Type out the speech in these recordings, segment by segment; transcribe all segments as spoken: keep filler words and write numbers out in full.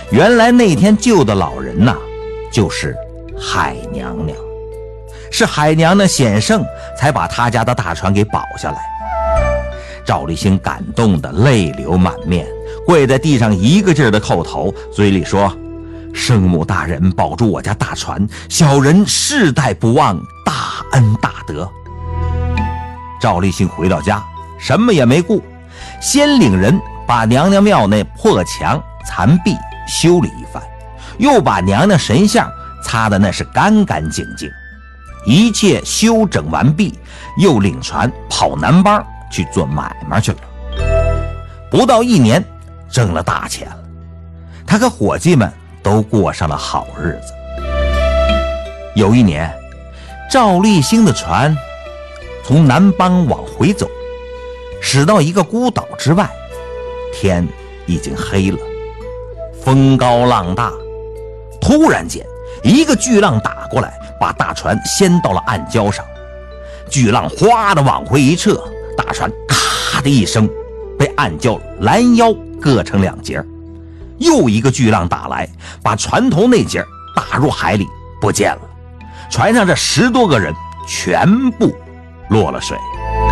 原来那天救的老人呐、啊，就是海娘娘，是海娘娘险胜才把他家的大船给保下来。赵立兴感动得泪流满面，跪在地上一个劲儿的叩头，嘴里说：圣母大人保住我家大船，小人世代不忘大恩大德。赵立兴回到家，什么也没顾，先领人把娘娘庙那破墙残壁修理一番，又把娘娘神像擦得那是干干净净。一切修整完毕，又领船跑南邦去做买卖去了。不到一年，挣了大钱了，他和伙计们都过上了好日子。有一年，赵立兴的船从南邦往回走，驶到一个孤岛之外，天已经黑了，风高浪大。突然间，一个巨浪打过来，把大船掀到了暗礁上。巨浪哗的往回一撤，大船咔的一声被暗礁拦腰割成两截。又一个巨浪打来，把船头那截打入海里不见了。船上这十多个人全部落了水。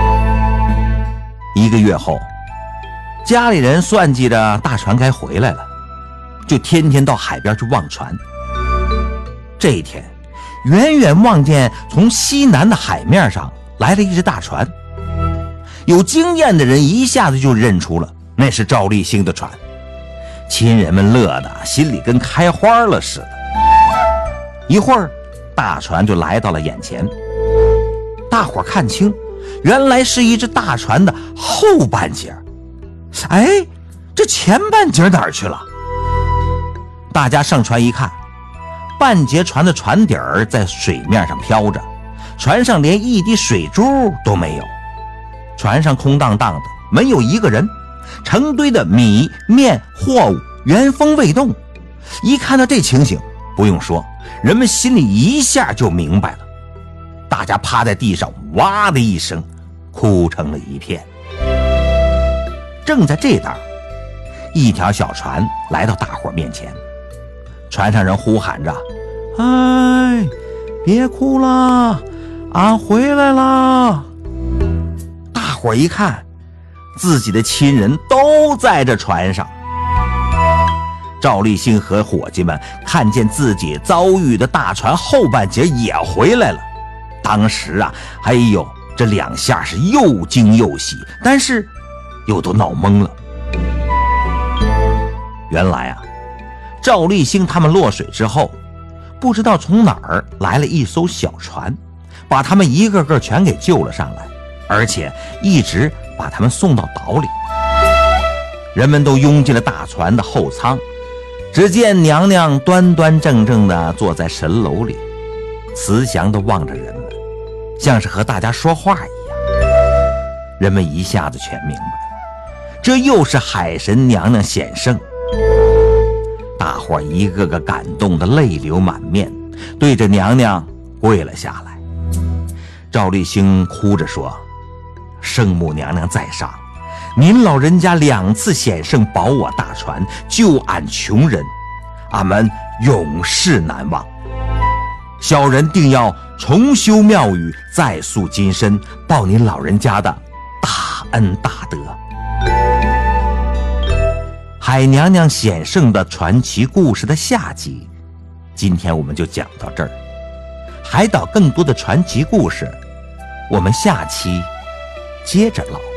一个月后，家里人算计着大船该回来了，就天天到海边去望船。这一天，远远望见从西南的海面上来了一只大船，有经验的人一下子就认出了那是赵立兴的船。亲人们乐得心里跟开花了似的。一会儿，大船就来到了眼前，大伙看清，原来是一只大船的后半截。哎，这前半截哪儿去了？大家上船一看，半截船的船底儿在水面上飘着，船上连一滴水珠都没有。船上空荡荡的，没有一个人，成堆的米面货物原封未动。一看到这情形，不用说，人们心里一下就明白了。大家趴在地上哇的一声哭成了一片。正在这当，一条小船来到大伙面前，船上人呼喊着：哎，别哭了，俺回来啦！大伙一看，自己的亲人都在这船上。赵立兴和伙计们看见自己遭遇的大船后半截也回来了，当时啊，哎呦，这两下是又惊又喜，但是又都闹懵了。原来啊，赵立兴他们落水之后，不知道从哪儿来了一艘小船，把他们一个个全给救了上来，而且一直把他们送到岛里。人们都拥进了大船的后舱，只见娘娘端端正正地坐在神楼里，慈祥地望着人们，像是和大家说话一样。人们一下子全明白了，这又是海神娘娘显圣。大伙一个个感动得泪流满面，对着娘娘跪了下来。赵立兴哭着说：圣母娘娘在上，您老人家两次显圣保我大船，救俺穷人，俺们永世难忘。小人定要重修庙宇，再塑金身，报您老人家的大恩大德。海娘娘显圣的传奇故事的下集，今天我们就讲到这儿。海岛更多的传奇故事，我们下期接着唠。